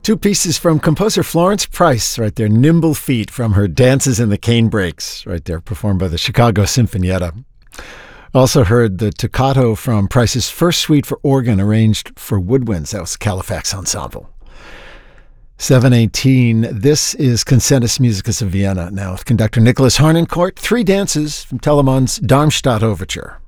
Two pieces from composer Florence Price, right there, Nimble Feet from her Dances in the Canebrakes, right there, performed by the Chicago Sinfonietta. Also heard the toccata from Price's first suite for organ arranged for woodwinds. That was the Califax Ensemble. 7:18, this is Concertus Musicus of Vienna, now with conductor Nicholas Harnoncourt, three dances from Telemann's Darmstadt Overture.